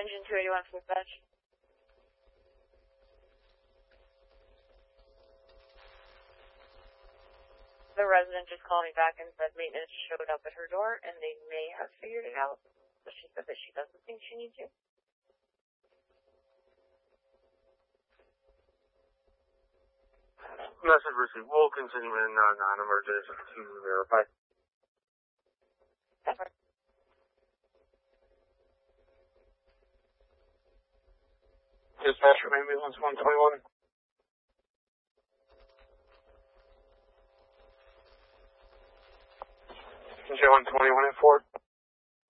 Engine 281 for dispatch. The resident just called me back and said maintenance showed up at her door and they may have figured it out. But she said that she doesn't think she needs to. Message received. We'll continue in non-emergency to verify. That's right. Dispatcher, ambulance 121. J121 at 4.